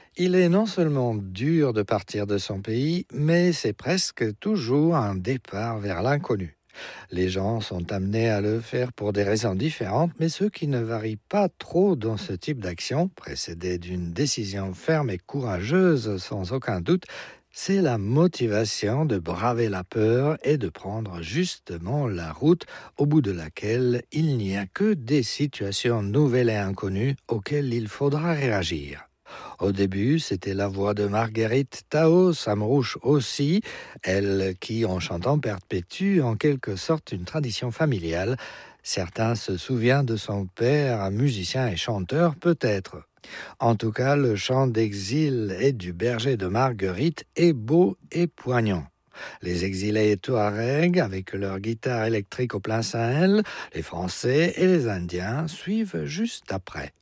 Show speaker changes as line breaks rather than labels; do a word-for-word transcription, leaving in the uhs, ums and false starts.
Il est non seulement dur de partir de son pays, mais c'est presque toujours un départ vers l'inconnu. Les gens sont amenés à le faire pour des raisons différentes, mais ce qui ne varie pas trop dans ce type d'action, précédée d'une décision ferme et courageuse sans aucun doute, c'est la motivation de braver la peur et de prendre justement la route au bout de laquelle il n'y a que des situations nouvelles et inconnues auxquelles il faudra réagir. Au début, c'était la voix de Marguerite Tao Samrouche aussi, elle qui, en chantant, perpétue en quelque sorte une tradition familiale. Certains se souviennent de son père, un musicien et chanteur peut-être. En tout cas, le chant d'exil et du berger de Marguerite est beau et poignant. Les exilés touaregs, avec leur guitare électrique au plein Sahel, les Français et les Indiens suivent juste après.